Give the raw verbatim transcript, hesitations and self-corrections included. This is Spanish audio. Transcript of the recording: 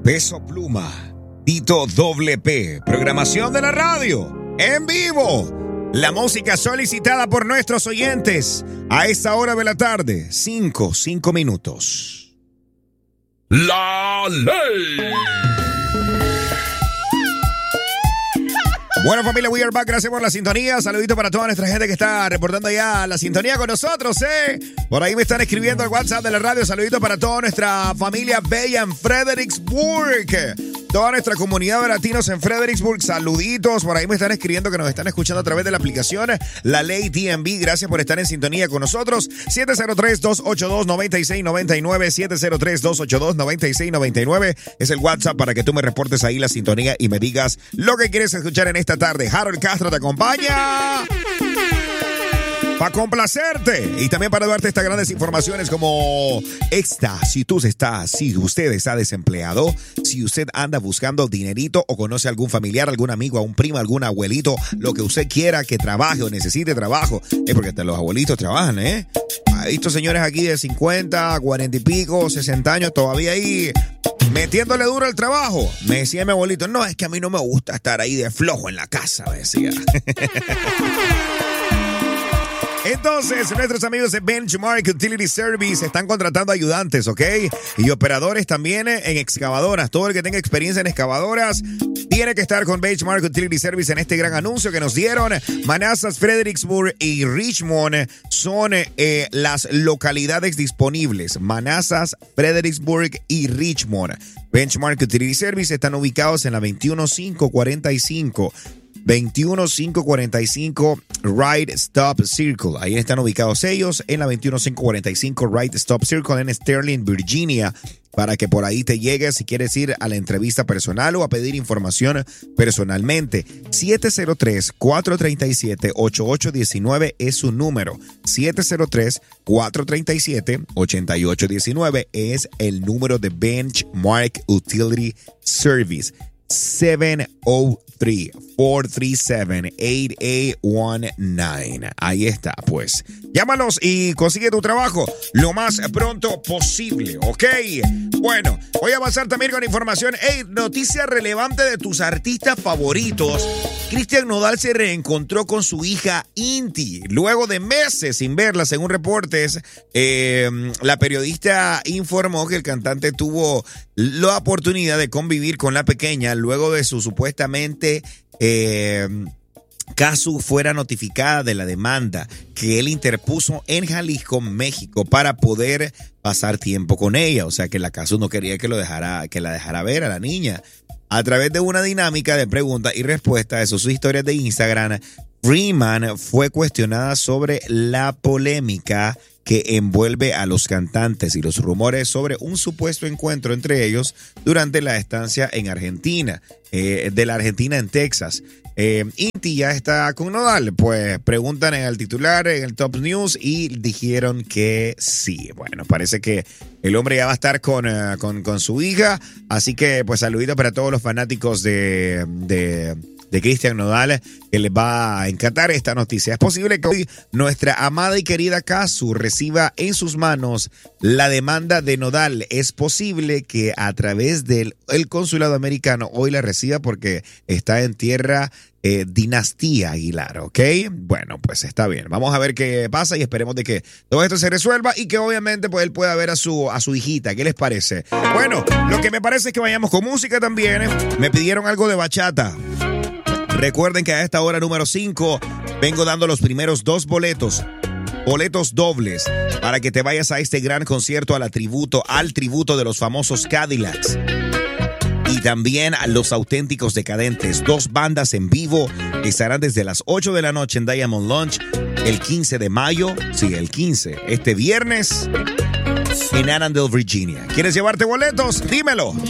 Peso Pluma, Tito Doble P, programación de la radio, en vivo. La música solicitada por nuestros oyentes a esta hora de la tarde, cinco, cinco minutos. La ley. Bueno, familia, we are back. Gracias por la sintonía. Saludito para toda nuestra gente que está reportando ya la sintonía con nosotros, ¿eh? Por ahí me están escribiendo al WhatsApp de la radio. Saludito para toda nuestra familia bella en Fredericksburg. Toda nuestra comunidad de latinos en Fredericksburg. Saluditos. Por ahí me están escribiendo que nos están escuchando a través de la aplicación La Ley D M V. Gracias por estar en sintonía con nosotros. siete cero tres, dos ocho dos, nueve seis nueve nueve. siete cero tres, dos ocho dos, nueve seis nueve nueve. Es el WhatsApp para que tú me reportes ahí la sintonía y me digas lo que quieres escuchar en esta tarde. Harold Castro te acompaña para complacerte y también para darte estas grandes informaciones como esta. Si tú estás, si usted está desempleado, si usted anda buscando dinerito o conoce a algún familiar, algún amigo, a un primo, algún abuelito, lo que usted quiera que trabaje o necesite trabajo, es porque hasta los abuelitos trabajan, ¿eh? Hay estos señores aquí de cincuenta, cuarenta y pico, sesenta años todavía ahí metiéndole duro al trabajo. Me decía mi abuelito, no, es que a mí no me gusta estar ahí de flojo en la casa, me decía. Entonces, nuestros amigos de Benchmark Utility Service están contratando ayudantes, ¿ok? Y operadores también en excavadoras. Todo el que tenga experiencia en excavadoras tiene que estar con Benchmark Utility Service en este gran anuncio que nos dieron. Manassas, Fredericksburg y Richmond son eh, las localidades disponibles. Manassas, Fredericksburg y Richmond. Benchmark Utility Service están ubicados en la veintiuno cinco cuarenta y cinco. veintiuno cinco cuarenta y cinco Right Stop Circle. Ahí están ubicados ellos en la veintiuno cinco cuarenta y cinco Right Stop Circle en Sterling, Virginia. Para que por ahí te llegues si quieres ir a la entrevista personal o a pedir información personalmente. siete cero tres, cuatro tres siete, ocho ocho uno nueve es su número. siete cero tres, cuatro tres siete, ocho ocho uno nueve es el número de Benchmark Utility Service. siete cero tres, cuatro tres siete, ocho ocho uno nueve. Ahí está, pues. Llámalos y consigue tu trabajo lo más pronto posible, ¿ok? Bueno, voy a avanzar también con información. Hey, noticia relevante de tus artistas favoritos. Cristian Nodal se reencontró con su hija Inti. Luego de meses sin verla, según reportes, eh, la periodista informó que el cantante tuvo la oportunidad de convivir con la pequeña luego de su supuestamente eh, caso fuera notificada de la demanda que él interpuso en Jalisco, México, para poder pasar tiempo con ella. O sea que la Casu no quería que lo dejara, que la dejara ver a la niña. A través de una dinámica de preguntas y respuestas de sus historias de Instagram, Freeman fue cuestionada sobre la polémica que envuelve a los cantantes y los rumores sobre un supuesto encuentro entre ellos durante la estancia en Argentina, eh, de la Argentina en Texas. Eh, Inti ya está con Nodal, pues preguntan en el titular, en el Top News, y dijeron que sí. Bueno, parece que el hombre ya va a estar con, uh, con, con su hija, así que pues saludito para todos los fanáticos de... de de Cristian Nodal, que les va a encantar esta noticia. Es posible que hoy nuestra amada y querida Casu reciba en sus manos la demanda de Nodal. Es posible que a través del el consulado americano hoy la reciba porque está en tierra eh, dinastía Aguilar, ¿ok? Bueno, pues está bien. Vamos a ver qué pasa y esperemos de que todo esto se resuelva y que obviamente pues él pueda ver a su, a su hijita. ¿Qué les parece? Bueno, lo que me parece es que vayamos con música también. Me pidieron algo de bachata. Recuerden que a esta hora número cinco vengo dando los primeros dos boletos, boletos dobles, para que te vayas a este gran concierto, a la tributo, al tributo de los famosos Cadillacs. Y también a los auténticos decadentes, dos bandas en vivo que estarán desde las ocho de la noche en Diamond Lounge el quince de mayo, sí, el quince, este viernes en Annandale, Virginia. ¿Quieres llevarte boletos? Dímelo.